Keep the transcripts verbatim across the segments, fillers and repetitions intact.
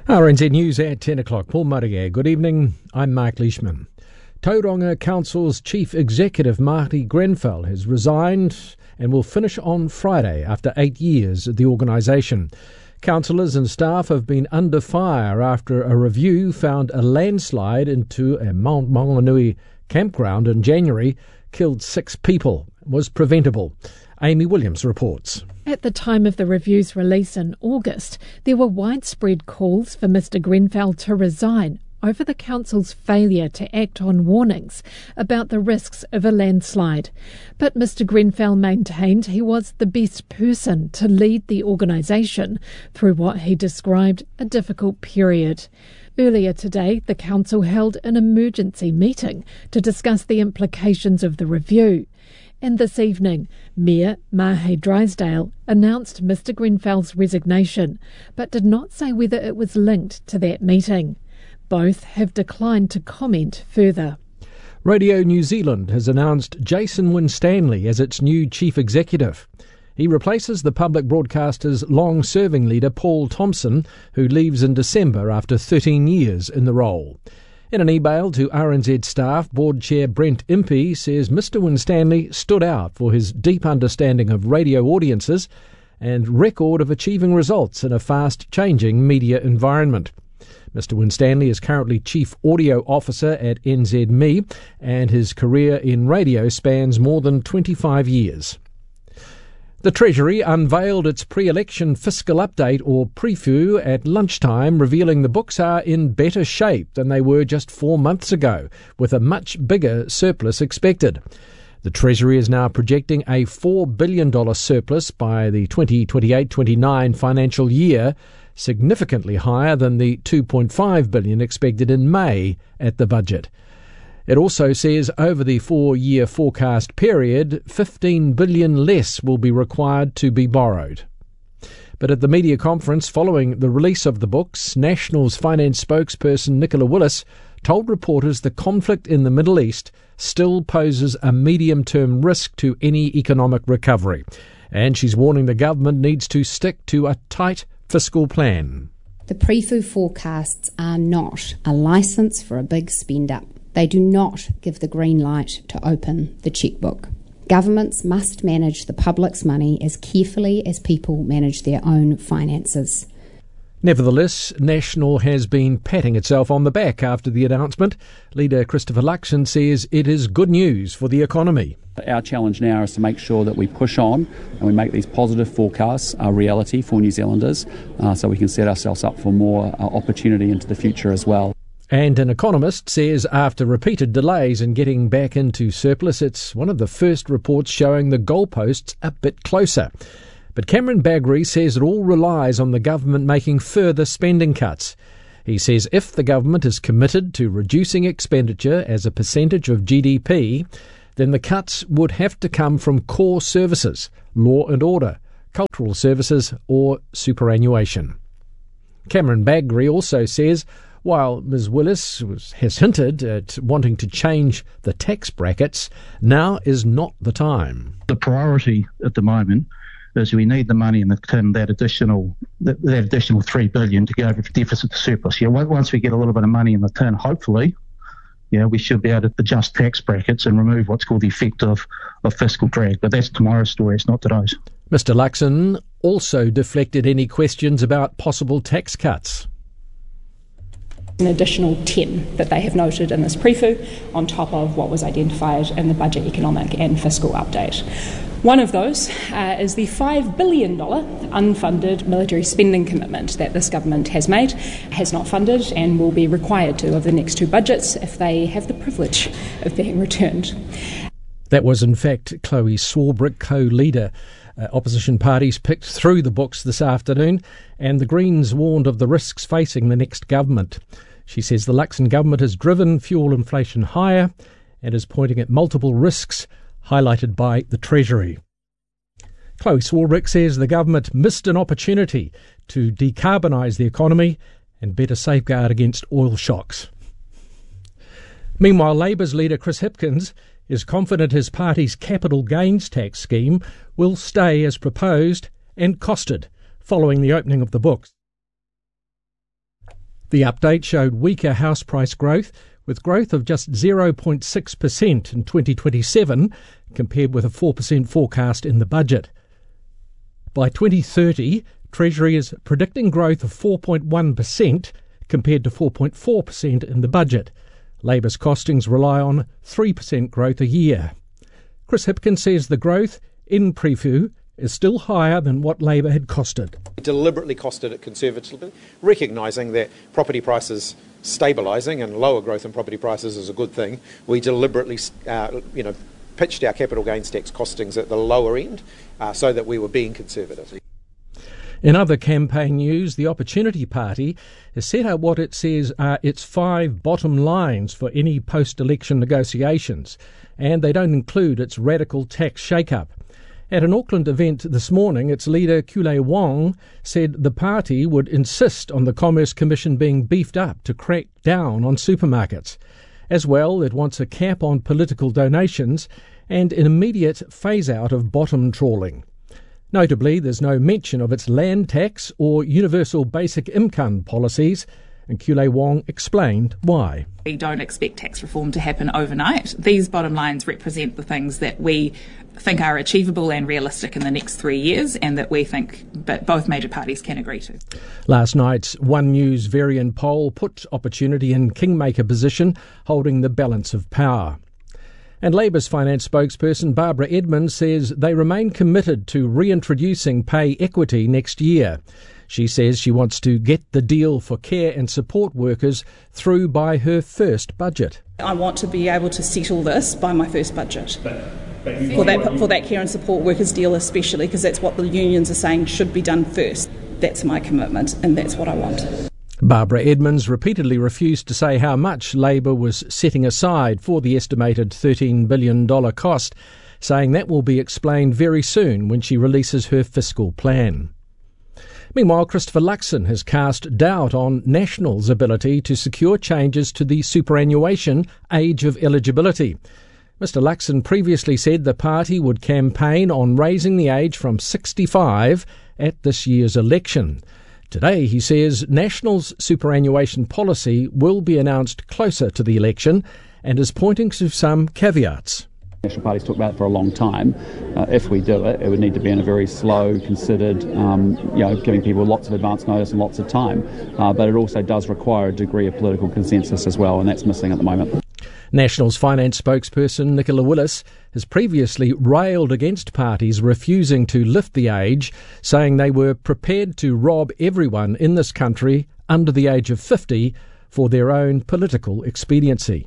R N Z News at ten o'clock. Paul Murray. Good evening. I'm Mark Leishman. Tauranga Council's Chief Executive Marty Grenfell has resigned and will finish on Friday after eight years at the organisation. Councillors and staff have been under fire after a review found a landslide into a Mount Maunganui campground in January killed six people. Was preventable. Amy Williams reports. At the time of the review's release in August, there were widespread calls for Mr Grenfell to resign over the council's failure to act on warnings about the risks of a landslide. But Mr Grenfell maintained he was the best person to lead the organisation through what he described a difficult period. Earlier today, the council held an emergency meeting to discuss the implications of the review. And this evening, Mayor Mahe Drysdale announced Mr Grenfell's resignation, but did not say whether it was linked to that meeting. Both have declined to comment further. Radio New Zealand has announced Jason Winstanley as its new chief executive. He replaces the public broadcaster's long-serving leader Paul Thompson, who leaves in December after thirteen years in the role. In an email to R N Z staff, Board Chair Brent Impey says Mr Winstanley stood out for his deep understanding of radio audiences and record of achieving results in a fast-changing media environment. Mister Winstanley is currently Chief Audio Officer at N Z M E, and his career in radio spans more than twenty-five years. The Treasury unveiled its pre-election fiscal update, or prefoo, at lunchtime, revealing the books are in better shape than they were just four months ago, with a much bigger surplus expected. The Treasury is now projecting a four billion dollars surplus by the twenty twenty-eight twenty-nine financial year, significantly higher than the two point five billion dollars expected in May at the budget. It also says over the four-year forecast period, fifteen billion dollars less will be required to be borrowed. But at the media conference following the release of the books, National's finance spokesperson Nicola Willis told reporters the conflict in the Middle East still poses a medium-term risk to any economic recovery, and she's warning the government needs to stick to a tight fiscal plan. The prefoo forecasts are not a licence for a big spend-up. They do not give the green light to open the chequebook. Governments must manage the public's money as carefully as people manage their own finances. Nevertheless, National has been patting itself on the back after the announcement. Leader Christopher Luxon says it is good news for the economy. Our challenge now is to make sure that we push on and we make these positive forecasts a reality for New Zealanders uh, so we can set ourselves up for more uh, opportunity into the future as well. And an economist says after repeated delays in getting back into surplus, it's one of the first reports showing the goalposts a bit closer. But Cameron Bagri says it all relies on the government making further spending cuts. He says if the government is committed to reducing expenditure as a percentage of G D P, then the cuts would have to come from core services, law and order, cultural services or superannuation. Cameron Bagri also says while Miz Willis was, has hinted at wanting to change the tax brackets, now is not the time. The priority at the moment is we need the money in the tin, that additional that, that additional three billion dollars to go over deficit to surplus. Yeah, once we get a little bit of money in the tin, hopefully, yeah, we should be able to adjust tax brackets and remove what's called the effect of, of fiscal drag. But that's tomorrow's story, it's not today's. Mister Luxon also deflected any questions about possible tax cuts. An additional ten that they have noted in this prefoo on top of what was identified in the budget economic and fiscal update. One of those uh, is the five billion dollars unfunded military spending commitment that this government has made, has not funded and will be required to over the next two budgets if they have the privilege of being returned. That was in fact Chloe Swarbrick, co-leader. Uh, opposition parties picked through the books this afternoon, and the Greens warned of the risks facing the next government. She says the Luxon government has driven fuel inflation higher and is pointing at multiple risks highlighted by the Treasury. Chloe Swarbrick says the government missed an opportunity to decarbonise the economy and better safeguard against oil shocks. Meanwhile, Labour's leader Chris Hipkins is confident his party's capital gains tax scheme will stay as proposed and costed following the opening of the books. The update showed weaker house price growth, with growth of just zero point six percent in twenty twenty-seven, compared with a four percent forecast in the budget. By twenty thirty, Treasury is predicting growth of four point one percent, compared to four point four percent in the budget. Labour's costings rely on three percent growth a year. Chris Hipkins says the growth in Prefu is still higher than what Labour had costed. We deliberately costed it conservatively, recognising that property prices stabilising and lower growth in property prices is a good thing. We deliberately, uh, you know, pitched our capital gains tax costings at the lower end uh, so that we were being conservative. In other campaign news, the Opportunity Party has set out what it says are its five bottom lines for any post-election negotiations, and they don't include its radical tax shake-up. At an Auckland event this morning, its leader, Kulei Wong, said the party would insist on the Commerce Commission being beefed up to crack down on supermarkets. As well, it wants a cap on political donations and an immediate phase-out of bottom trawling. Notably, there's no mention of its land tax or universal basic income policies, and Kulei Wong explained why. We don't expect tax reform to happen overnight. These bottom lines represent the things that we think are achievable and realistic in the next three years and that we think but both major parties can agree to. Last night's One News Varian poll put Opportunity in kingmaker position, holding the balance of power. And Labour's finance spokesperson Barbara Edmonds says they remain committed to reintroducing pay equity next year. She says she wants to get the deal for care and support workers through by her first budget. I want to be able to settle this by my first budget. But, but for that for that care and support workers deal especially, because that's what the unions are saying should be done first. That's my commitment and that's what I want. Barbara Edmonds repeatedly refused to say how much Labour was setting aside for the estimated thirteen billion dollars cost, saying that will be explained very soon when she releases her fiscal plan. Meanwhile, Christopher Luxon has cast doubt on National's ability to secure changes to the superannuation age of eligibility. Mister Luxon previously said the party would campaign on raising the age from sixty-five at this year's election. Today, he says National's superannuation policy will be announced closer to the election and is pointing to some caveats. National Party's talked about it for a long time. Uh, if we do it, it would need to be in a very slow, considered, um, you know, giving people lots of advance notice and lots of time. Uh, but it also does require a degree of political consensus as well, and that's missing at the moment. National's finance spokesperson Nicola Willis has previously railed against parties refusing to lift the age, saying they were prepared to rob everyone in this country under the age of fifty for their own political expediency.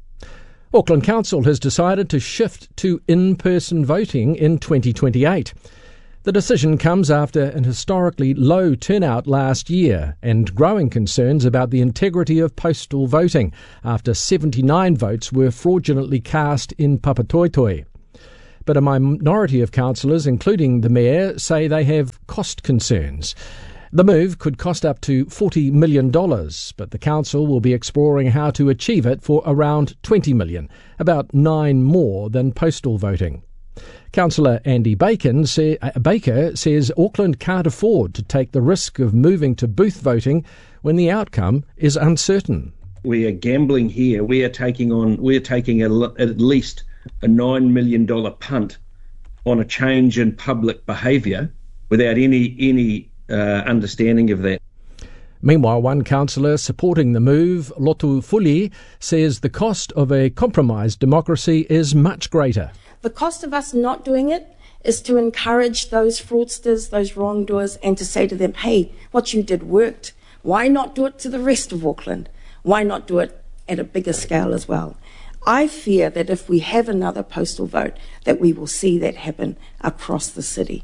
Auckland Council has decided to shift to in-person voting in twenty twenty-eight. The decision comes after an historically low turnout last year and growing concerns about the integrity of postal voting after seventy-nine votes were fraudulently cast in Papatoetoe. But a minority of councillors, including the Mayor, say they have cost concerns. The move could cost up to forty million dollars, but the council will be exploring how to achieve it for around twenty million dollars, about nine more than postal voting. Councillor Andy Bacon say, uh, Baker says Auckland can't afford to take the risk of moving to booth voting when the outcome is uncertain. We are gambling here. We are taking on. We are taking a, at least a nine million dollars punt on a change in public behaviour without any any. Uh, understanding of that. Meanwhile, one councillor supporting the move, Lotu Fuli, says the cost of a compromised democracy is much greater. The cost of us not doing it is to encourage those fraudsters, those wrongdoers, and to say to them, hey, what you did worked. Why not do it to the rest of Auckland? Why not do it at a bigger scale as well? I fear that if we have another postal vote, that we will see that happen across the city.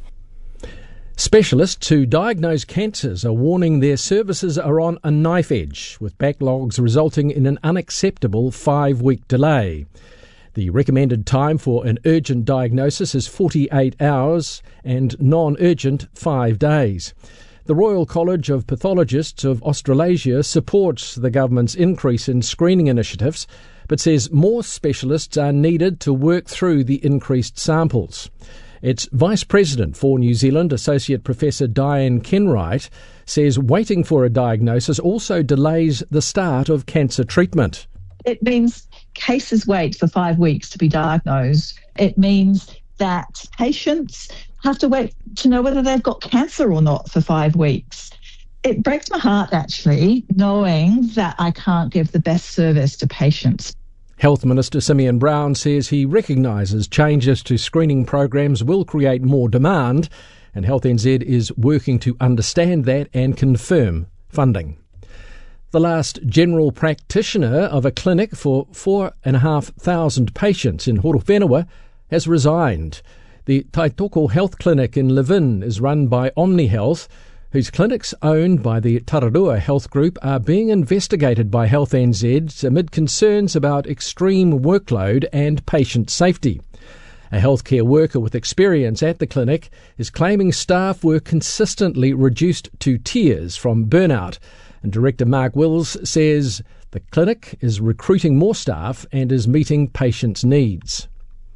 Specialists who diagnose cancers are warning their services are on a knife edge, with backlogs resulting in an unacceptable five-week delay. The recommended time for an urgent diagnosis is forty-eight hours and non-urgent five days. The Royal College of Pathologists of Australasia supports the government's increase in screening initiatives, but says more specialists are needed to work through the increased samples. Its Vice President for New Zealand, Associate Professor Diane Kenwright, says waiting for a diagnosis also delays the start of cancer treatment. It means cases wait for five weeks to be diagnosed. It means that patients have to wait to know whether they've got cancer or not for five weeks. It breaks my heart, actually, knowing that I can't give the best service to patients. Health Minister Simeon Brown says he recognises changes to screening programs will create more demand, and Health N Z is working to understand that and confirm funding. The last general practitioner of a clinic for four and a half thousand patients in Horowhenua has resigned. The Taitoko Health Clinic in Levin is run by Omni Health, whose clinics owned by the Tararua Health Group are being investigated by Health N Z amid concerns about extreme workload and patient safety. A healthcare worker with experience at the clinic is claiming staff were consistently reduced to tears from burnout, and Director Mark Wills says the clinic is recruiting more staff and is meeting patients' needs.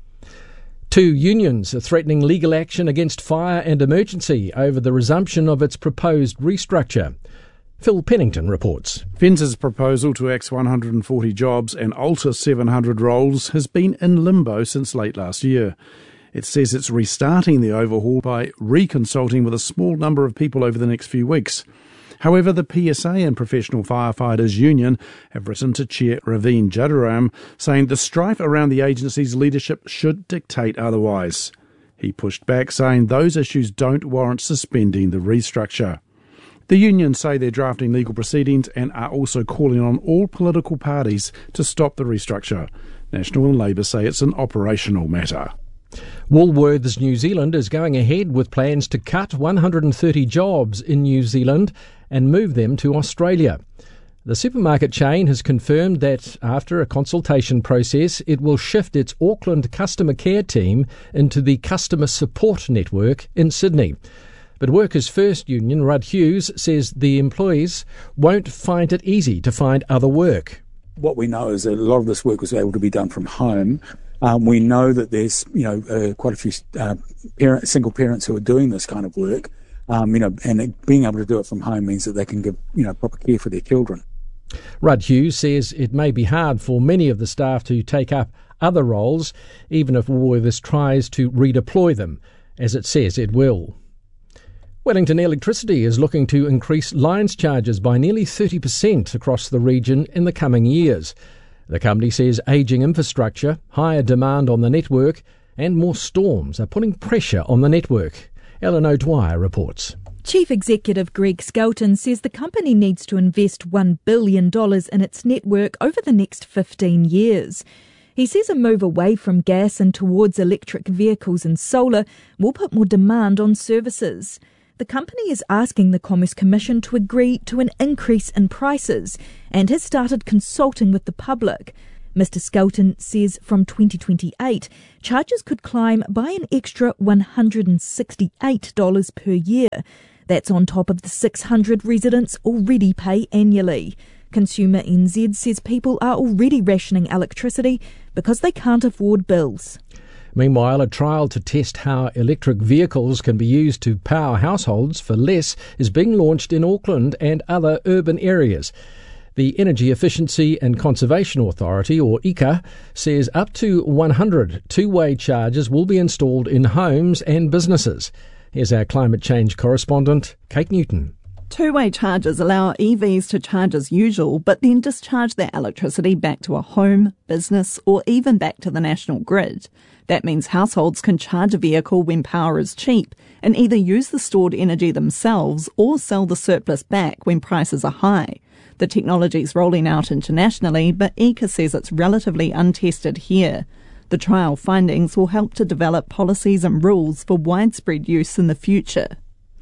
Two unions are threatening legal action against Fire and Emergency over the resumption of its proposed restructure. Phil Pennington reports. FENS's proposal to axe one hundred forty jobs and alter seven hundred roles has been in limbo since late last year. It says it's restarting the overhaul by reconsulting with a small number of people over the next few weeks. However, the P S A and Professional Firefighters Union have written to Chair Raveen Jadaram saying the strife around the agency's leadership should dictate otherwise. He pushed back, saying those issues don't warrant suspending the restructure. The unions say they're drafting legal proceedings and are also calling on all political parties to stop the restructure. National and Labour say it's an operational matter. Woolworths New Zealand is going ahead with plans to cut one hundred thirty jobs in New Zealand and move them to Australia. The supermarket chain has confirmed that after a consultation process, it will shift its Auckland customer care team into the customer support network in Sydney. But Workers' First Union, Rudd Hughes, says the employees won't find it easy to find other work. What we know is that a lot of this work was able to be done from home. Um, we know that there's, you know, uh, quite a few uh, parent, single parents who are doing this kind of work, um, you know, and it, being able to do it from home means that they can give, you know, proper care for their children. Rudd Hughes says it may be hard for many of the staff to take up other roles, even if Woolworths tries to redeploy them, as it says it will. Wellington Electricity is looking to increase lines charges by nearly thirty percent across the region in the coming years. The company says ageing infrastructure, higher demand on the network and more storms are putting pressure on the network. Ellen O'Dwyer reports. Chief Executive Greg Skelton says the company needs to invest one billion dollars in its network over the next fifteen years. He says a move away from gas and towards electric vehicles and solar will put more demand on services. The company is asking the Commerce Commission to agree to an increase in prices and has started consulting with the public. Mister Skelton says from twenty twenty-eight, charges could climb by an extra one hundred sixty-eight dollars per year. That's on top of the six hundred residents already pay annually. Consumer N Z says people are already rationing electricity because they can't afford bills. Meanwhile, a trial to test how electric vehicles can be used to power households for less is being launched in Auckland and other urban areas. The Energy Efficiency and Conservation Authority, or E C A, says up to one hundred two-way chargers will be installed in homes and businesses. Here's our climate change correspondent, Kate Newton. Two-way chargers allow E Vs to charge as usual, but then discharge their electricity back to a home, business, or even back to the national grid. That means households can charge a vehicle when power is cheap and either use the stored energy themselves or sell the surplus back when prices are high. The technology is rolling out internationally, but E C A says it's relatively untested here. The trial findings will help to develop policies and rules for widespread use in the future.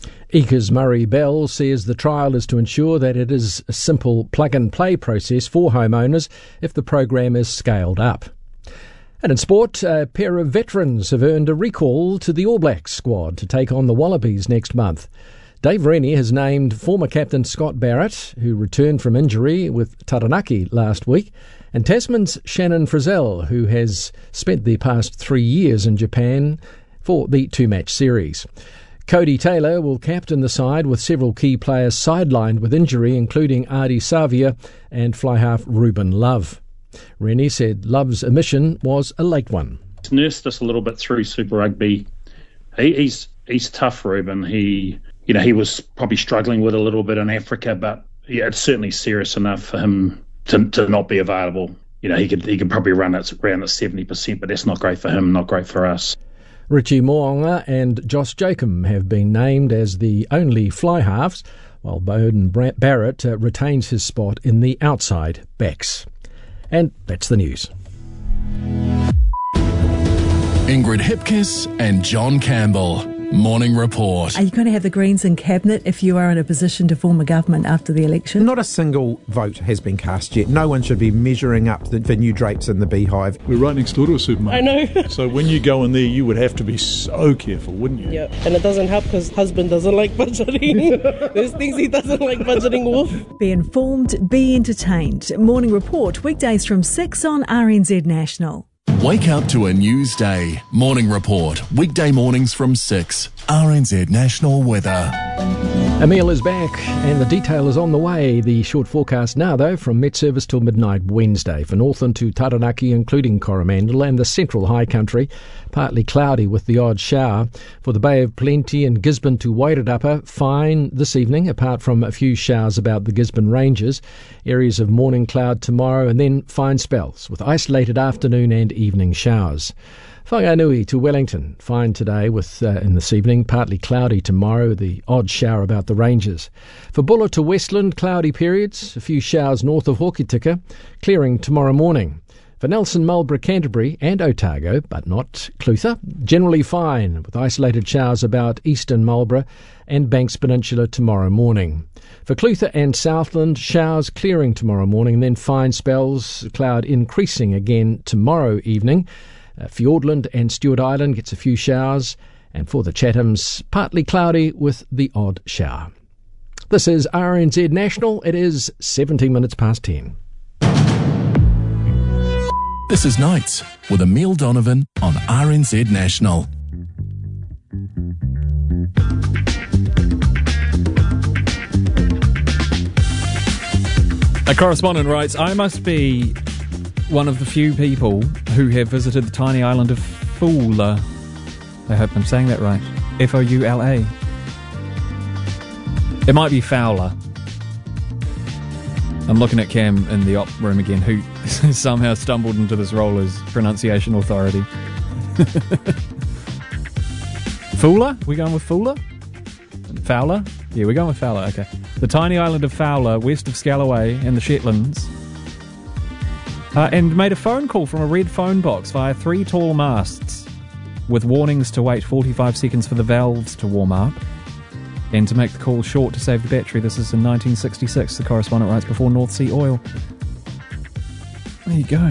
E C A's Murray Bell says the trial is to ensure that it is a simple plug-and-play process for homeowners if the program is scaled up. And in sport, a pair of veterans have earned a recall to the All Blacks squad to take on the Wallabies next month. Dave Rennie has named former captain Scott Barrett, who returned from injury with Taranaki last week, and Tasman's Shannon Frizzell, who has spent the past three years in Japan for the two-match series. Cody Taylor will captain the side with several key players sidelined with injury, including Ardie Savea and fly-half Ruben Love. Rennie said Love's omission was a late one. He's nursed this a little bit through Super Rugby. He, he's he's tough, Ruben. He you know he was probably struggling with a little bit in Africa, but yeah, it's certainly serious enough for him to to not be available. You know he could he could probably run it around at seventy percent, but that's not great for him, not great for us. Richie Mo'unga and Josh Joachim have been named as the only fly-halves, while Beauden Barrett uh, retains his spot in the outside backs. And that's the news. Ingrid Hipkiss and John Campbell. Morning Report. Are you going to have the Greens in Cabinet if you are in a position to form a government after the election? Not a single vote has been cast yet. No one should be measuring up the, the new drapes in the beehive. We're right next door to a supermarket. I know. So when you go in there, you would have to be so careful, wouldn't you? Yeah, and it doesn't help because husband doesn't like budgeting. There's things he doesn't like budgeting with. Be informed, be entertained. Morning Report, weekdays from six on R N Z National. Wake up to a news day. Morning Report. Weekday mornings from six. R N Z National Weather. Emile is back and the detail is on the way. The short forecast now, though, from Met Service till midnight Wednesday. For Northland to Taranaki, including Coromandel and the central high country, partly cloudy with the odd shower. For the Bay of Plenty and Gisborne to Wairarapa, fine this evening, apart from a few showers about the Gisborne Ranges. Areas of morning cloud tomorrow and then fine spells with isolated afternoon and evening showers. Whanganui to Wellington, fine today with uh, in this evening, partly cloudy tomorrow, the odd shower about the ranges. For Bulla to Westland, cloudy periods, a few showers north of Hokitika, clearing tomorrow morning. For Nelson, Marlborough, Canterbury and Otago, but not Clutha, generally fine with isolated showers about eastern Marlborough and Banks Peninsula tomorrow morning. For Clutha and Southland, showers clearing tomorrow morning, then fine spells, cloud increasing again tomorrow evening. Uh, Fiordland and Stewart Island gets a few showers, and for the Chathams, partly cloudy with the odd shower. This is R N Z National. It is seventeen minutes past ten. This is Nights with Emile Donovan on R N Z National. A correspondent writes, I must be one of the few people who have visited the tiny island of Foula. I hope I'm saying that right. F O U L A. It might be Fowler. I'm looking at Cam in the op room again, who somehow stumbled into this role as pronunciation authority. Fowler? We going with Fowler? Fowler? Yeah, we're going with Fowler, okay. The tiny island of Fowler, west of Scalloway and the Shetlands. Uh, and made a phone call from a red phone box via three tall masts with warnings to wait forty-five seconds for the valves to warm up and to make the call short to save the battery. This is in nineteen sixty-six, the correspondent writes, before North Sea Oil. There you go.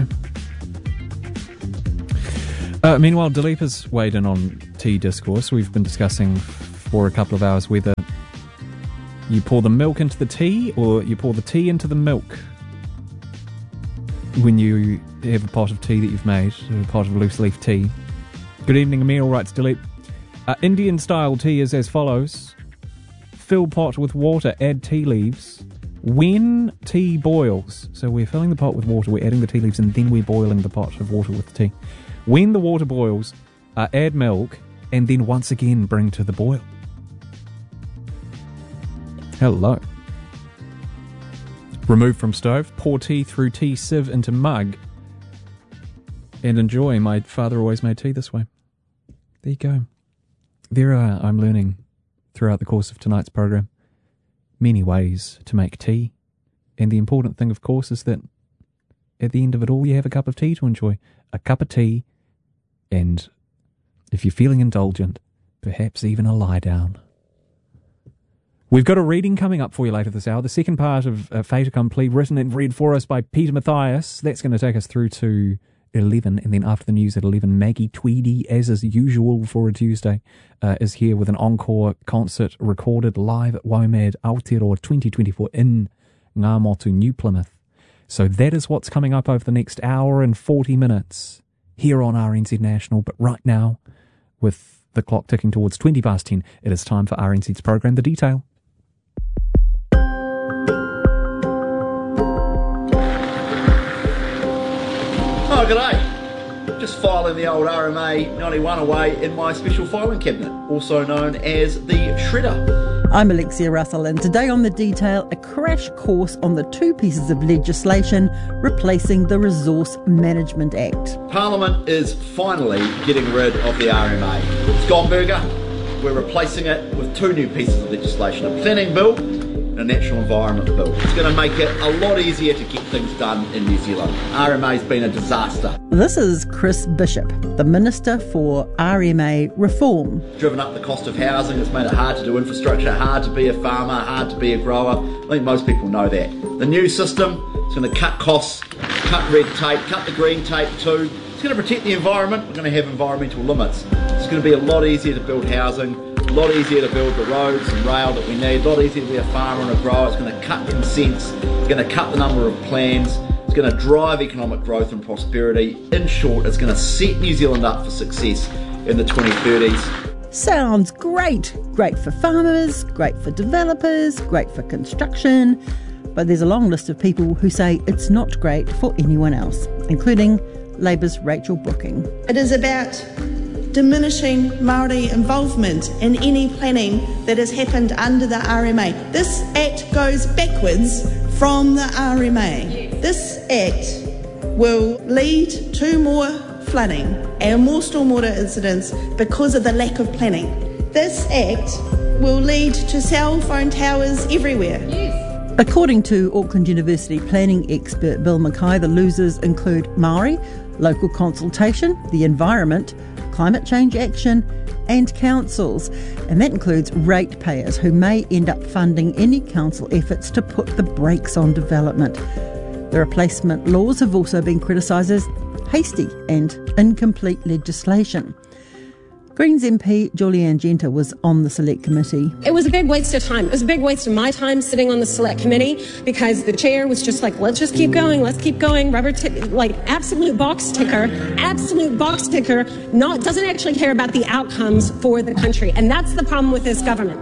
Uh, meanwhile, Dilip has weighed in on tea discourse. We've been discussing for a couple of hours whether you pour the milk into the tea or you pour the tea into the milk when you have a pot of tea that you've made, a pot of loose leaf tea. Good evening, Emile, writes Dilip. Uh, Indian-style tea is as follows. Fill pot with water, add tea leaves. When tea boils, so we're filling the pot with water, we're adding the tea leaves, and then we're boiling the pot of water with the tea. When the water boils, uh, add milk, and then once again bring to the boil. Hello. Remove from stove, pour tea through tea sieve into mug, and enjoy. My father always made tea this way. There you go. There are, I'm learning throughout the course of tonight's program, many ways to make tea. And the important thing, of course, is that at the end of it all, you have a cup of tea to enjoy. A cup of tea, and if you're feeling indulgent, perhaps even a lie down. We've got a reading coming up for you later this hour. The second part of uh, Fait Accompli, written and read for us by Peter Mathias. That's going to take us through to eleven. And then after the news at eleven, Maggie Tweedy, as is usual for a Tuesday, uh, is here with an encore concert recorded live at WOMAD Aotearoa twenty twenty-four in Ngā Motu, New Plymouth. So that is what's coming up over the next hour and forty minutes here on R N Z National. But right now, with The clock ticking towards twenty past ten. It is time for R N Z's program The Detail. Oh, g'day. Just filing the old R M A ninety-one away in my special filing cabinet, also known as the shredder. I'm Alexia Russell, and today on The Detail, a crash course on the two pieces of legislation replacing the Resource Management Act. Parliament is finally getting rid of the R M A. It's gone burger. We're replacing it with two new pieces of legislation, a planning bill and a natural environment bill. It's going to make it a lot easier to get things done in New Zealand. R M A's been a disaster. This is Chris Bishop, the Minister for R M A Reform. Driven up the cost of housing, it's made it hard to do infrastructure, hard to be a farmer, hard to be a grower. I think most people know that. The new system is going to cut costs, cut red tape, cut the green tape too. It's going to protect the environment. We're going to have environmental limits. It's going to be a lot easier to build housing, a lot easier to build the roads and rail that we need, a lot easier to be a farmer and a grower. It's going to cut consents, it's going to cut the number of plans, it's going to drive economic growth and prosperity. In short, it's going to set New Zealand up for success in the twenty thirties. Sounds great. Great for farmers, great for developers, great for construction. But there's a long list of people who say it's not great for anyone else, including Labour's Rachel Brooking. It is about diminishing Māori involvement in any planning that has happened under the R M A. This Act goes backwards from the R M A. This Act will lead to more flooding and more stormwater incidents because of the lack of planning. This Act will lead to cell phone towers everywhere. Yes. According to Auckland University planning expert Bill Mackay, the losers include Māori, local consultation, the environment, climate change action and councils. And that includes ratepayers who may end up funding any council efforts to put the brakes on development. The replacement laws have also been criticised as hasty and incomplete legislation. Greens M P Julianne Genter was on the Select Committee. It was a big waste of time. It was a big waste of my time sitting on the Select Committee because the chair was just like, let's just keep going, let's keep going, rubber t- like absolute box ticker, absolute box ticker, not doesn't actually care about the outcomes for the country. And that's the problem with this government.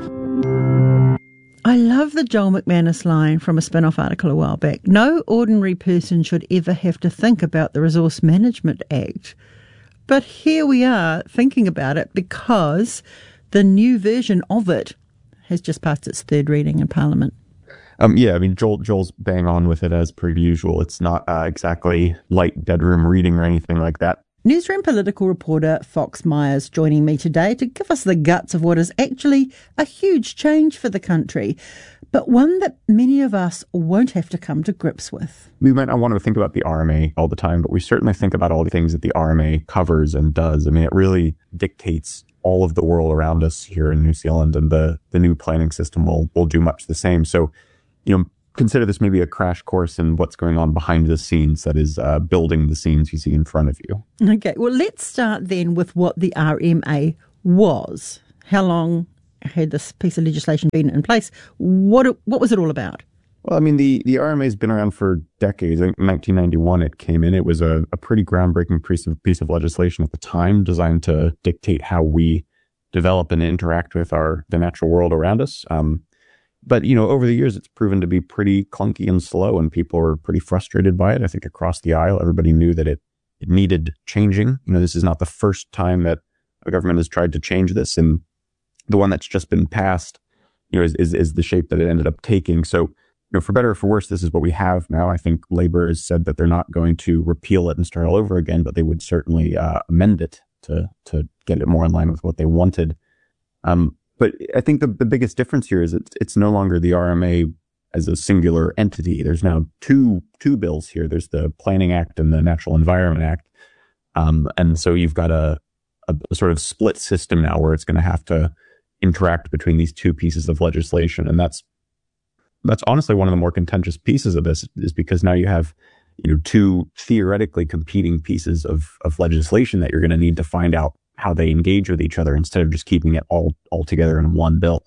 I love the Joel McManus line from a spin-off article a while back. No ordinary person should ever have to think about the Resource Management Act. But here we are thinking about it because the new version of it has just passed its third reading in Parliament. Um, yeah, I mean, Joel, Joel's bang on with it as per usual. It's not uh, exactly light dead room reading or anything like that. Newsroom political reporter Fox Myers joining me today to give us the guts of what is actually a huge change for the country, but one that many of us won't have to come to grips with. We might not want to think about the R M A all the time, but we certainly think about all the things that the R M A covers and does. I mean, it really dictates all of the world around us here in New Zealand, and the, the new planning system will, will do much the same. So, you know, consider this maybe a crash course in what's going on behind the scenes, that is uh, building the scenes you see in front of you. Okay, well, let's start then with what the R M A was. How long had this piece of legislation been in place? What what was it all about? Well, I mean, the, the R M A has been around for decades. I think in nineteen ninety-one it came in. It was a, a pretty groundbreaking piece of, piece of legislation at the time, designed to dictate how we develop and interact with our the natural world around us. Um, But, you know, over the years, it's proven to be pretty clunky and slow, and people were pretty frustrated by it. I think across the aisle, everybody knew that it, it needed changing. You know, this is not the first time that a government has tried to change this, and the one that's just been passed, you know, is, is, is the shape that it ended up taking. So, you know, for better or for worse, this is what we have now. I think Labour has said that they're not going to repeal it and start all over again, but they would certainly uh, amend it to to get it more in line with what they wanted. Um, But I think the, the biggest difference here is it's, it's no longer the R M A as a singular entity. There's now two two bills here. There's the Planning Act and the Natural Environment Act. Um, and so you've got a, a, a sort of split system now where it's going to have to interact between these two pieces of legislation. And that's that's honestly one of the more contentious pieces of this, is because now you have, you know, two theoretically competing pieces of, of legislation that you're going to need to find out how they engage with each other instead of just keeping it all, all together in one bill.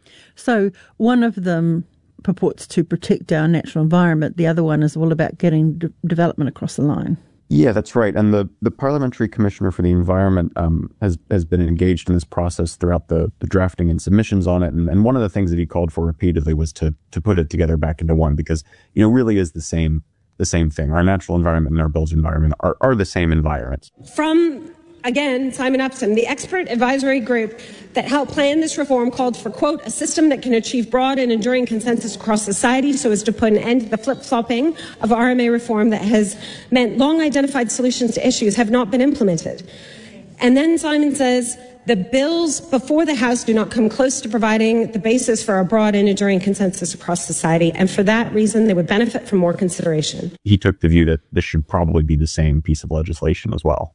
So one of them purports to protect our natural environment. The other one is all about getting d- development across the line. Yeah, that's right. And the, the Parliamentary Commissioner for the Environment um, has has been engaged in this process throughout the, the drafting and submissions on it. And, and one of the things that he called for repeatedly was to to put it together back into one, because, you know, really is the same the same thing. Our natural environment and our built environment are, are the same environments. From, again, Simon Upson, the expert advisory group that helped plan this reform called for, quote, a system that can achieve broad and enduring consensus across society so as to put an end to the flip-flopping of R M A reform that has meant long-identified solutions to issues have not been implemented. And then Simon says, the bills before the House do not come close to providing the basis for a broad and enduring consensus across society, and for that reason, they would benefit from more consideration. He took the view that this should probably be the same piece of legislation as well.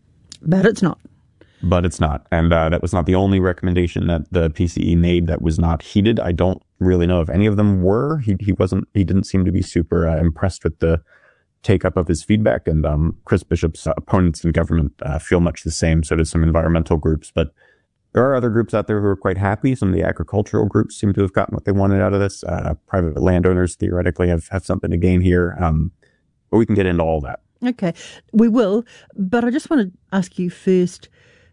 But it's not. But it's not. And uh, that was not the only recommendation that the P C E made that was not heeded. I don't really know if any of them were. He he wasn't, he didn't seem to be super uh, impressed with the take up of his feedback. And um, Chris Bishop's uh, opponents in government uh, feel much the same. So do some environmental groups. But there are other groups out there who are quite happy. Some of the agricultural groups seem to have gotten what they wanted out of this. Uh, private landowners theoretically have, have something to gain here. Um, but we can get into all that. Okay, we will. But I just want to ask you first,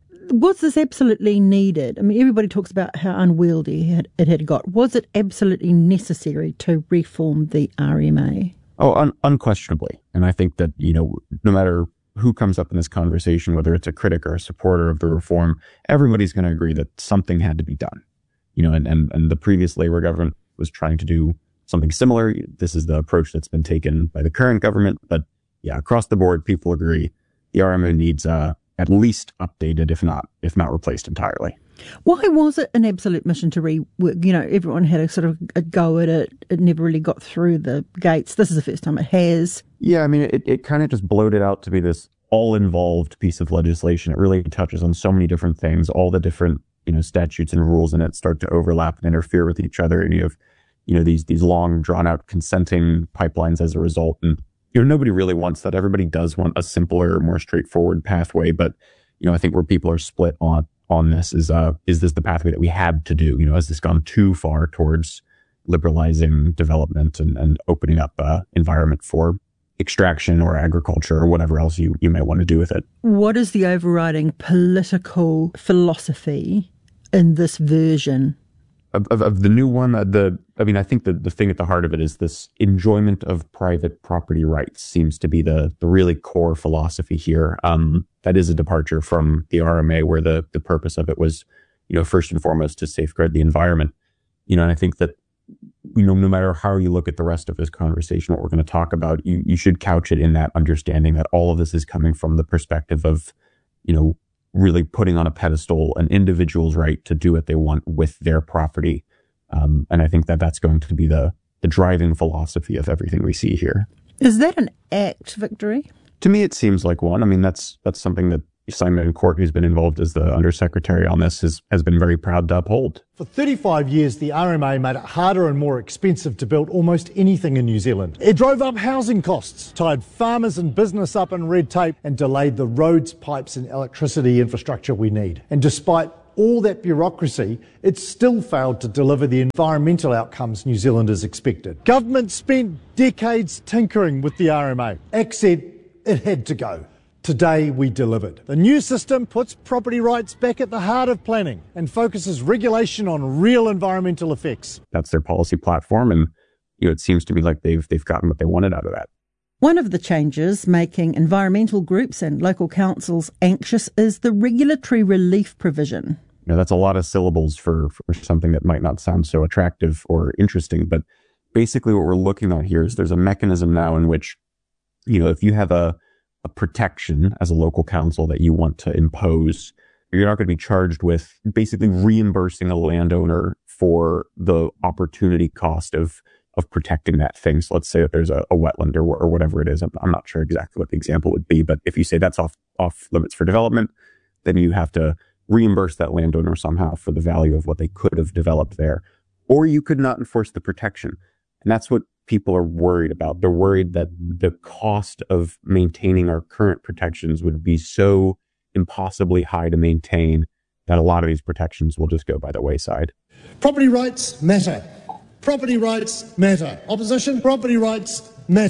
was this absolutely needed? I mean, everybody talks about how unwieldy it had got. Was it absolutely necessary to reform the R M A? Oh, un- unquestionably. And I think that, you know, no matter who comes up in this conversation, whether it's a critic or a supporter of the reform, everybody's going to agree that something had to be done. You know, and, and, and the previous Labour government was trying to do something similar. This is the approach that's been taken by the current government. But yeah, across the board, people agree the R M A needs uh, at least updated, if not if not replaced entirely. Why was it an absolute mission to rework? You know, everyone had a sort of a go at it. It never really got through the gates. This is the first time it has. Yeah, I mean, it, it kind of just bloated out to be this all-involved piece of legislation. It really touches on so many different things. All the different, you know, statutes and rules in it start to overlap and interfere with each other. And you have, you know, these these long, drawn-out consenting pipelines as a result. And, you know, nobody really wants that. Everybody does want a simpler, more straightforward pathway. But, you know, I think where people are split on on this is, uh, is this the pathway that we have to do? You know, has this gone too far towards liberalizing development and, and opening up uh, environment for extraction or agriculture or whatever else you, you may want to do with it? What is the overriding political philosophy in this version? Of, of, of the new one, uh, the I mean, I think the, the thing at the heart of it is this enjoyment of private property rights seems to be the, the really core philosophy here. Um, that is a departure from the R M A, where the, the purpose of it was, you know, first and foremost to safeguard the environment. You know, and I think that, you know, no matter how you look at the rest of this conversation, what we're going to talk about, you, you should couch it in that understanding that all of this is coming from the perspective of, you know, really putting on a pedestal an individual's right to do what they want with their property. Um, and I think that that's going to be the, the driving philosophy of everything we see here. Is that an act victory? To me, it seems like one. I mean, that's that's something that Simon Court, who's been involved as the Undersecretary on this, has, has been very proud to uphold. For thirty-five years, the R M A made it harder and more expensive to build almost anything in New Zealand. It drove up housing costs, tied farmers and business up in red tape, and delayed the roads, pipes and electricity infrastructure we need. And despite all that bureaucracy, it still failed to deliver the environmental outcomes New Zealanders expected. Government spent decades tinkering with the R M A. A C said it had to go. Today we delivered. The new system puts property rights back at the heart of planning and focuses regulation on real environmental effects. That's their policy platform, and you know, it seems to me like they've they've gotten what they wanted out of that. One of the changes making environmental groups and local councils anxious is the regulatory relief provision. You know, that's a lot of syllables for, for something that might not sound so attractive or interesting, but basically what we're looking at here is there's a mechanism now in which, you know, if you have a a protection as a local council that you want to impose, you're not going to be charged with basically reimbursing a landowner for the opportunity cost of of protecting that thing. So let's say that there's a, a wetland or, or whatever it is. I'm, I'm not sure exactly what the example would be, but if you say that's off off limits for development, then you have to reimburse that landowner somehow for the value of what they could have developed there. Or you could not enforce the protection. And that's what people are worried about. They're worried that the cost of maintaining our current protections would be so impossibly high to maintain that a lot of these protections will just go by the wayside. Property rights matter. Property rights matter. Opposition, property rights matter.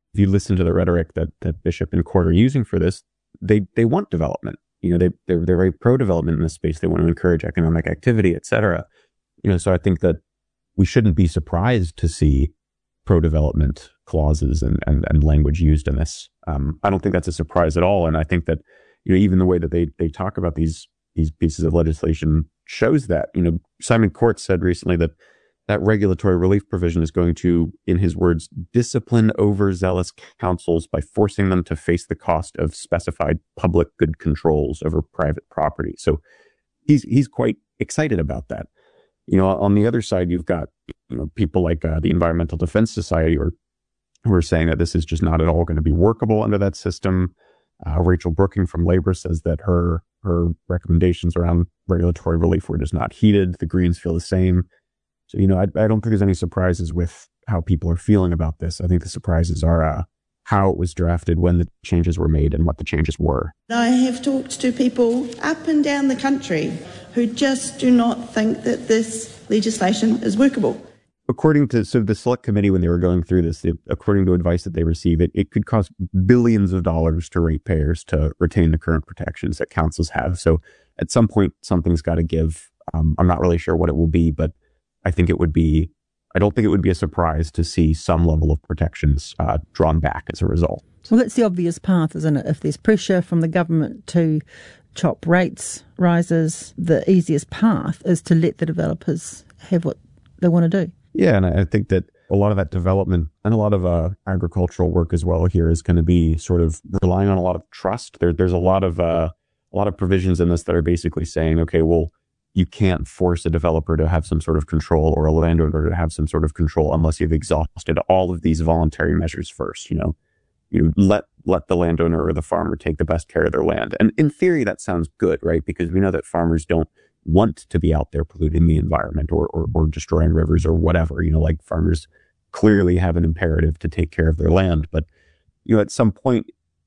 if you listen to the rhetoric that, that Bishop and Court are using for this, they, they want development. You know, they, they're, they're very pro-development in this space. They want to encourage economic activity, et cetera. You know, so I think that we shouldn't be surprised to see pro-development clauses and, and, and language used in this. Um, I don't think that's a surprise at all. And I think that, you know, even the way that they, they talk about these, these pieces of legislation shows that. You know, Simon Court said recently that that regulatory relief provision is going to, in his words, discipline overzealous councils by forcing them to face the cost of specified public good controls over private property. So he's, he's quite excited about that. You know, on the other side, you've got, you know, people like uh, the Environmental Defense Society or who are saying that this is just not at all going to be workable under that system. Uh, Rachel Brooking from Labor says that her her recommendations around regulatory relief were just not heeded. The Greens feel the same. So, you know, I, I don't think there's any surprises with how people are feeling about this. I think the surprises are uh, how it was drafted, when the changes were made, and what the changes were. I have talked to people up and down the country who just do not think that this legislation is workable. According to so the select committee, when they were going through this, it, according to advice that they receive, it, it could cost billions of dollars to ratepayers to retain the current protections that councils have. So at some point, something's got to give. Um, I'm not really sure what it will be, but I think it would be, I don't think it would be a surprise to see some level of protections uh, drawn back as a result. Well, that's the obvious path, isn't it? If there's pressure from the government to chop rates rises, the easiest path is to let the developers have what they want to do. Yeah, and I think that a lot of that development and a lot of uh, agricultural work as well here is going to be sort of relying on a lot of trust. There, there's a lot of uh, a lot of provisions in this that are basically saying, okay, well, you can't force a developer to have some sort of control or a landowner to have some sort of control unless you've exhausted all of these voluntary measures first. You know, you let let the landowner or the farmer take the best care of their land. And in theory, that sounds good, right? Because we know that farmers don't want to be out there polluting the environment or, or, or destroying rivers or whatever. You know, like farmers clearly have an imperative to take care of their land. But, you know, at some point,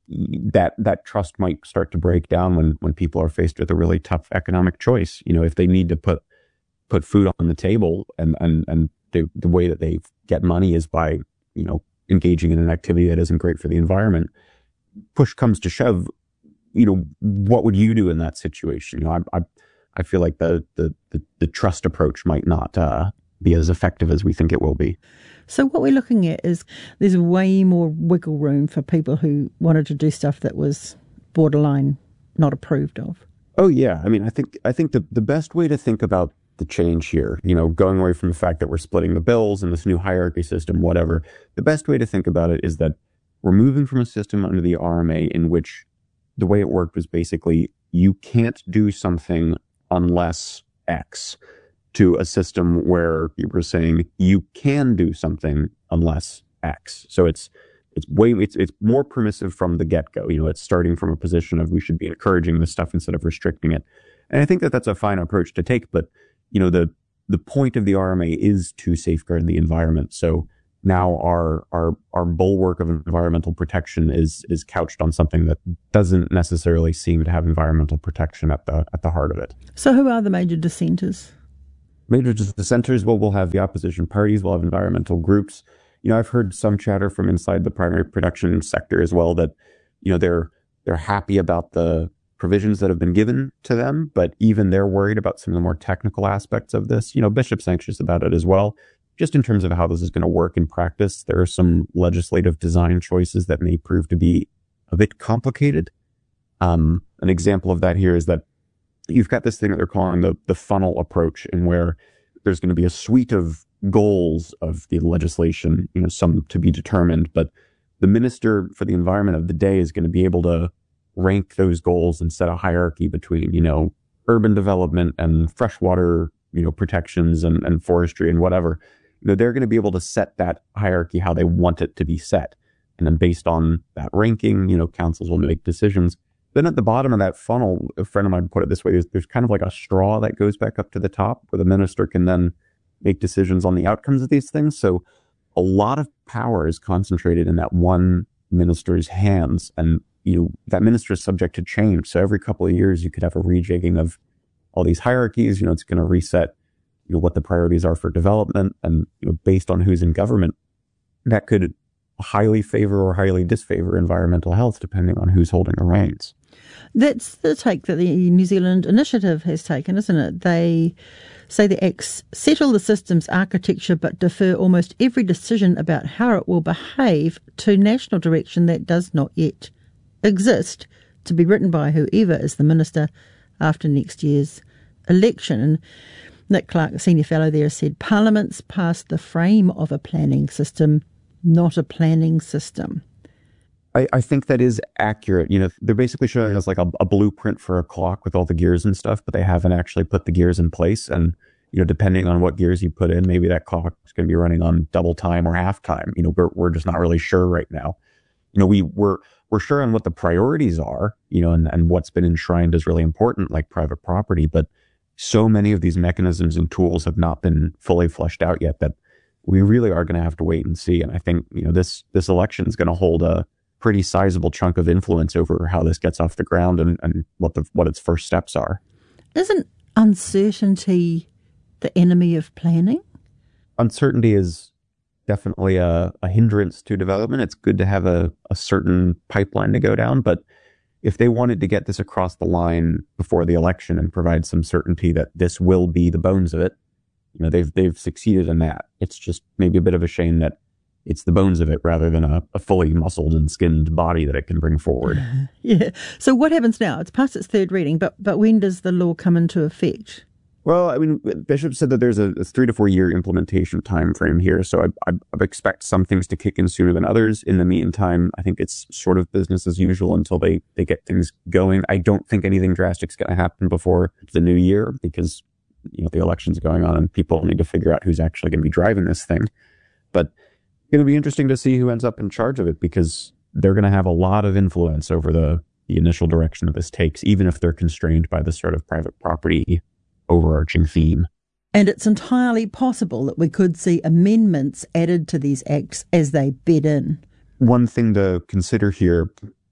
that that trust might start to break down when, when people are faced with a really tough economic choice. You know, if they need to put put food on the table and, and, and the, the way that they get money is by, you know, engaging in an activity that isn't great for the environment, push comes to shove, you know, what would you do in that situation? You know, I, I I feel like the, the, the, the trust approach might not uh, be as effective as we think it will be. So what we're looking at is there's way more wiggle room for people who wanted to do stuff that was borderline not approved of. Oh, yeah. I mean, I think I think the, the best way to think about the change here, you know, going away from the fact that we're splitting the bills and this new hierarchy system, whatever, the best way to think about it is that we're moving from a system under the R M A in which the way it worked was basically you can't do something unless X, to a system where you were saying you can do something unless X. So it's it's way it's it's more permissive from the get-go. You know, it's starting from a position of we should be encouraging this stuff instead of restricting it. And I think that that's a fine approach to take. But you know, the the point of the R M A is to safeguard the environment. So now our our our bulwark of environmental protection is is couched on something that doesn't necessarily seem to have environmental protection at the at the heart of it. So who are the major dissenters? Major dissenters, well, we'll have the opposition parties, we'll have environmental groups. You know, I've heard some chatter from inside the primary production sector as well that, you know, they're they're happy about the provisions that have been given to them, but even they're worried about some of the more technical aspects of this. You know, Bishop's anxious about it as well. Just in terms of how this is going to work in practice, there are some legislative design choices that may prove to be a bit complicated. Um, an example of that here is that you've got this thing that they're calling the, the funnel approach, in where there's going to be a suite of goals of the legislation, you know, some to be determined, but the minister for the environment of the day is going to be able to rank those goals and set a hierarchy between, you know, urban development and freshwater, you know, protections and, and forestry and whatever. You know, they're going to be able to set that hierarchy how they want it to be set. And then based on that ranking, you know, councils will make decisions. Then at the bottom of that funnel, a friend of mine put it this way, there's, there's kind of like a straw that goes back up to the top where the minister can then make decisions on the outcomes of these things. So a lot of power is concentrated in that one minister's hands. And, you know, that minister is subject to change. So every couple of years, you could have a rejigging of all these hierarchies. You know, it's going to reset, you know, what the priorities are for development. And, you know, based on who's in government, that could one highly favor or highly disfavor environmental health, depending on who's holding the reins. That's the take that the New Zealand Initiative has taken, isn't it? They say the acts settle the system's architecture but defer almost every decision about how it will behave to national direction that does not yet exist, to be written by whoever is the minister after next year's election. And Nick Clark, a senior fellow there, said Parliament's passed the frame of a planning system, not a planning system. I, I think that is accurate. You know, they're basically showing us like a, a blueprint for a clock with all the gears and stuff, but they haven't actually put the gears in place. And, you know, depending on what gears you put in, maybe that clock is going to be running on double time or half time. You know, we're, we're just not really sure right now. You know, we, we're, we're sure on what the priorities are, you know, and, and what's been enshrined as really important, like private property. But so many of these mechanisms and tools have not been fully fleshed out yet that we really are going to have to wait and see. And I think, you know, this, this election is going to hold a pretty sizable chunk of influence over how this gets off the ground and, and what the what its first steps are. Isn't uncertainty the enemy of planning? Uncertainty is definitely a, a hindrance to development. It's good to have a, a certain pipeline to go down, but if they wanted to get this across the line before the election and provide some certainty that this will be the bones of it, you know, they've they've succeeded in that. It's just maybe a bit of a shame that it's the bones of it rather than a, a fully muscled and skinned body that it can bring forward. Yeah. So what happens now? It's past its third reading, but but when does the law come into effect? Well, I mean, Bishop said that there's a, a three to four year implementation time frame here, so I, I, I expect some things to kick in sooner than others. In the meantime, I think it's sort of business as usual until they, they get things going. I don't think anything drastic is going to happen before the new year because, you know, the election's going on and people need to figure out who's actually going to be driving this thing. But it'll be interesting to see who ends up in charge of it because they're going to have a lot of influence over the, the initial direction that this takes, even if they're constrained by the sort of private property overarching theme. And it's entirely possible that we could see amendments added to these acts as they bed in. One thing to consider here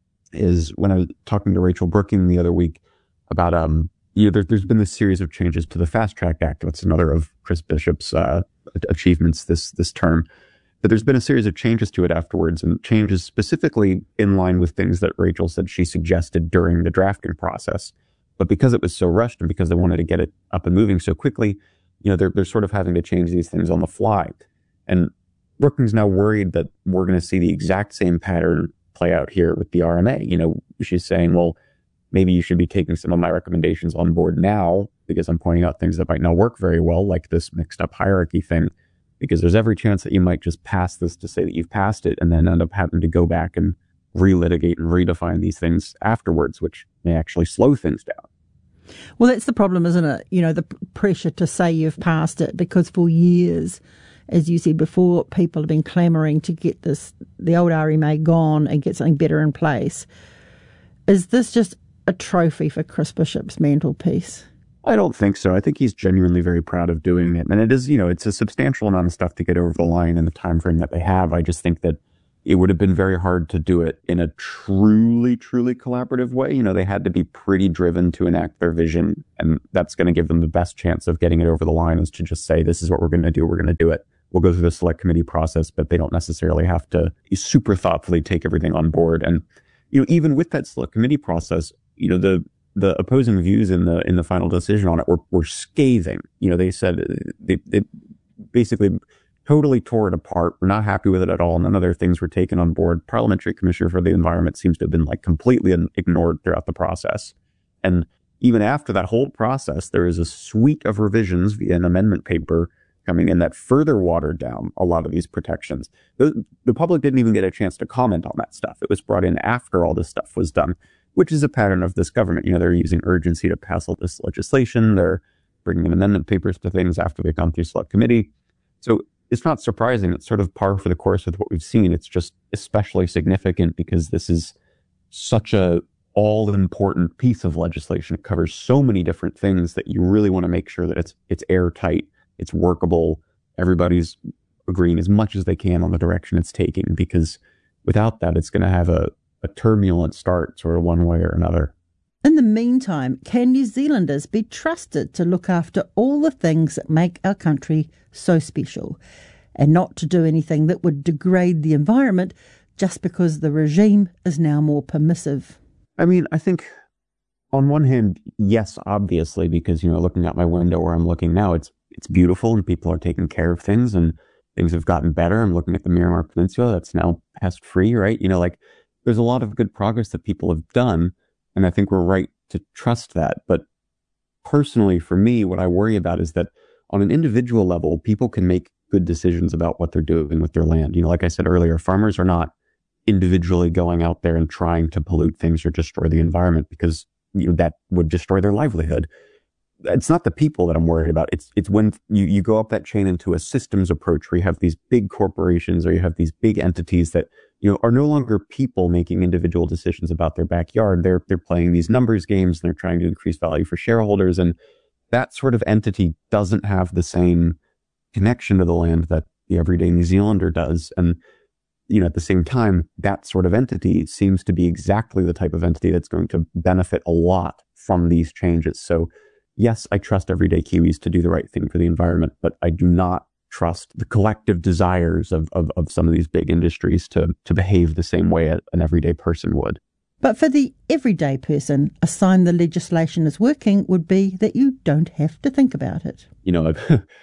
is when I was talking to Rachel Brooking the other week about, um, you know, there, there's been this series of changes to the Fast Track Act. That's another of Chris Bishop's uh, achievements this this term. But there's been a series of changes to it afterwards, and changes specifically in line with things that Rachel said she suggested during the drafting process. But because it was so rushed and because they wanted to get it up and moving so quickly, you know, they're, they're sort of having to change these things on the fly. And Brooking's now worried that we're going to see the exact same pattern play out here with the R M A. You know, she's saying, well, maybe you should be taking some of my recommendations on board now because I'm pointing out things that might not work very well, like this mixed up hierarchy thing. Because there's every chance that you might just pass this to say that you've passed it and then end up having to go back and relitigate and redefine these things afterwards, which may actually slow things down. Well, that's the problem, isn't it? You know, the pressure to say you've passed it, because for years, as you said before, people have been clamouring to get this, the old R M A gone and get something better in place. Is this just a trophy for Chris Bishop's mantelpiece? I don't think so. I think he's genuinely very proud of doing it. And it is, you know, it's a substantial amount of stuff to get over the line in the time frame that they have. I just think that it would have been very hard to do it in a truly, truly collaborative way. You know, they had to be pretty driven to enact their vision, and that's going to give them the best chance of getting it over the line is to just say, this is what we're going to do. We're going to do it. We'll go through the select committee process, but they don't necessarily have to super thoughtfully take everything on board. And, you know, even with that select committee process, you know, the, the opposing views in the, in the final decision on it were, were scathing. You know, they said they, they basically totally tore it apart. We're not happy with it at all. None of their things were taken on board. Parliamentary Commissioner for the Environment seems to have been like completely ignored throughout the process. And even after that whole process, there is a suite of revisions via an amendment paper coming in that further watered down a lot of these protections. The, the public didn't even get a chance to comment on that stuff. It was brought in after all this stuff was done, which is a pattern of this government. You know, they're using urgency to pass all this legislation. They're bringing in amendment papers to things after they've gone through select committee. So it's not surprising. It's sort of par for the course with what we've seen. It's just especially significant because this is such a all-important piece of legislation. It covers so many different things that you really want to make sure that it's it's airtight, it's workable, everybody's agreeing as much as they can on the direction it's taking, because without that, it's going to have a, a turbulent start, sort of one way or another. In the meantime, can New Zealanders be trusted to look after all the things that make our country so special? and not to do anything that would degrade the environment just because the regime is now more permissive. I mean, I think on one hand, yes, obviously, because, you know, looking out my window where I'm looking now, it's it's beautiful and people are taking care of things and things have gotten better. I'm looking at the Miramar Peninsula that's now pest free, right? You know, like there's a lot of good progress that people have done. And I think we're right to trust that. But personally, for me, what I worry about is that on an individual level, people can make good decisions about what they're doing with their land. You know, like I said earlier, farmers are not individually going out there and trying to pollute things or destroy the environment because, you know, that would destroy their livelihood. It's not the people that I'm worried about. It's it's when you, you go up that chain into a systems approach where you have these big corporations or you have these big entities that, you know, are no longer people making individual decisions about their backyard. They're they're playing these numbers games and they're trying to increase value for shareholders. And that sort of entity doesn't have the same connection to the land that the everyday New Zealander does. And, you know, at the same time, that sort of entity seems to be exactly the type of entity that's going to benefit a lot from these changes. So yes, I trust everyday Kiwis to do the right thing for the environment, but I do not trust the collective desires of, of, of some of these big industries to, to behave the same way an everyday person would. But for the everyday person, a sign the legislation is working would be that you don't have to think about it. You know,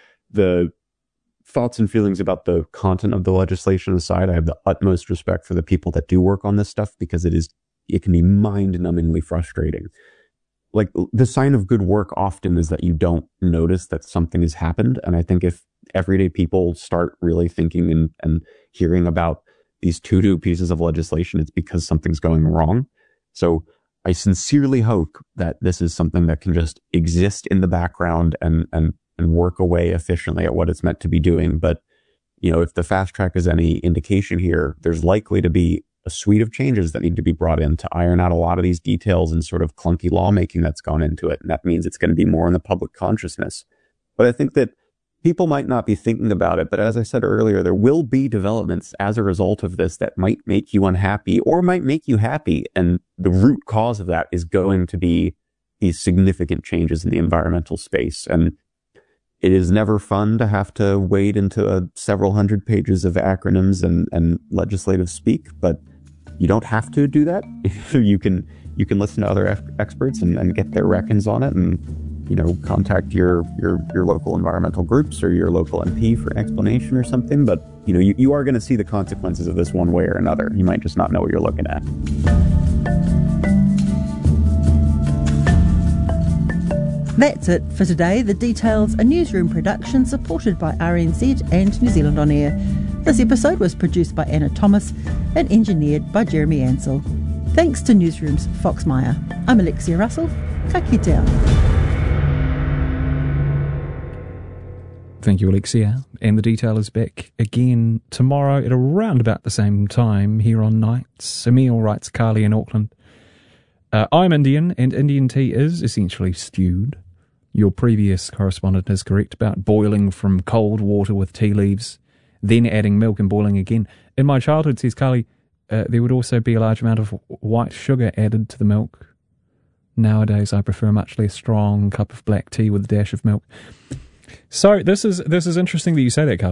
the thoughts and feelings about the content of the legislation aside, I have the utmost respect for the people that do work on this stuff because it is, it can be mind-numbingly frustrating. Like, the sign of good work often is that you don't notice that something has happened. And I think if everyday people start really thinking and, and hearing about these to-do pieces of legislation, it's because something's going wrong. So I sincerely hope that this is something that can just exist in the background and, and, and work away efficiently at what it's meant to be doing. But, you know, if the fast track is any indication here, there's likely to be a suite of changes that need to be brought in to iron out a lot of these details and sort of clunky lawmaking that's gone into it. And that means it's going to be more in the public consciousness. But I think that people might not be thinking about it. But as I said earlier, there will be developments as a result of this that might make you unhappy or might make you happy. And the root cause of that is going to be these significant changes in the environmental space. And it is never fun to have to wade into a several hundred pages of acronyms and, and legislative speak, but you don't have to do that. you can you can listen to other experts and, and get their reckons on it, and, you know, contact your, your your local environmental groups or your local M P for an explanation or something. But, you know, you, you are going to see the consequences of this one way or another. You might just not know what you're looking at. That's it for today. The Details, a newsroom production supported by R N Z and New Zealand On Air. This episode was produced by Anna Thomas and engineered by Jeremy Ansell. Thanks to Newsroom's Fox Meyer. I'm Alexia Russell. Ka kite. Thank you, Alexia. And The Detail is back again tomorrow at around about the same time here on Nights. Emil writes Carly in Auckland. Uh, I'm Indian, and Indian tea is essentially stewed. Your previous correspondent is correct about boiling from cold water with tea leaves, then adding milk and boiling again. In my childhood, says Carly, uh, there would also be a large amount of white sugar added to the milk. Nowadays, I prefer a much less strong cup of black tea with a dash of milk. So this is this is interesting that you say that, Carly.